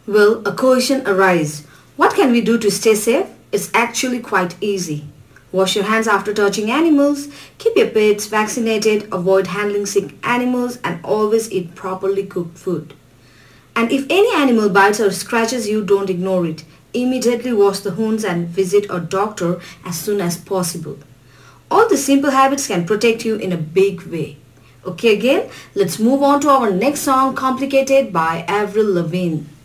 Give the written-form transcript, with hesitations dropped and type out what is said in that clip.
Will a question arise? What can we do to stay safe? It's actually quite easy. Wash your hands after touching animals, keep your pets vaccinated, avoid handling sick animals, and always eat properly cooked food. And if any animal bites or scratches you, don't ignore it. Immediately wash the wounds and visit a doctor as soon as possible. All these simple habits can protect you in a big way. Okay, again, let's move on to our next song, Complicated by Avril Lavigne.